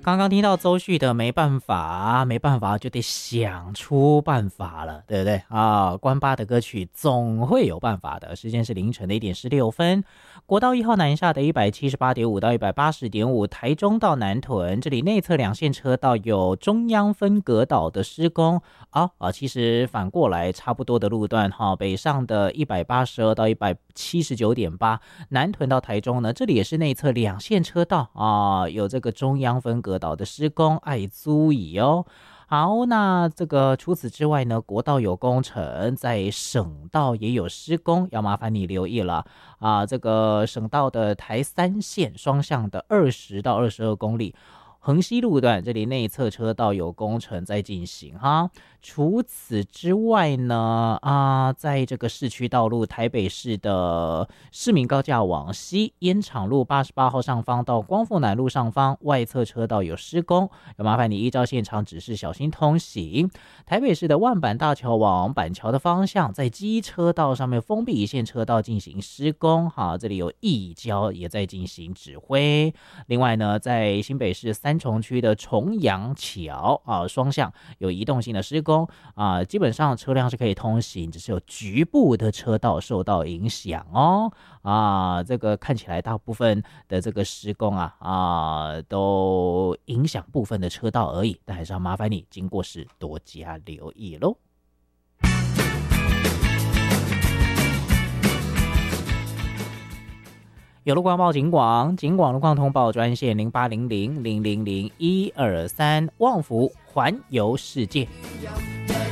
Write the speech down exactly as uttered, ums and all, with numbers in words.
刚刚听到周旭的没办法，没办法就得想出办法了，对不对啊？关八的歌曲总会有办法的。时间是凌晨的一点十六分。国道一号南下的一百七十八点五到一百八十点五，台中到南屯，这里内侧两线车道有中央分隔岛的施工啊啊，其实反过来差不多的路段哈，北上的一百八十二到一百七十九点八，南屯到台中呢，这里也是内侧两线车道啊，有这个中央分隔岛的施工，爱足矣哦。好，那这个除此之外呢，国道有工程，在省道也有施工，要麻烦你留意了啊。这个省道的台三线双向的二十到二十二公里，横溪路段这里内侧车道有工程在进行哈。除此之外呢，啊，在这个市区道路，台北市的市民高架往西，烟厂路八十八号上方到光复南路上方外侧车道有施工，要麻烦你依照现场指示小心通行。台北市的万板大桥往板桥的方向，在机车道上面封闭一线车道进行施工，好，这里有义交也在进行指挥。另外呢，在新北市三重区的重阳桥啊，双向有移动性的施工啊，基本上车辆是可以通行，只是有局部的车道受到影响哦。啊，这个看起来大部分的这个施工啊啊，都影响部分的车道而已，但还是要麻烦你经过时多加留意咯。有路况报警广，警广路况通报专线零八零零零零零一二三，旺福环游世界。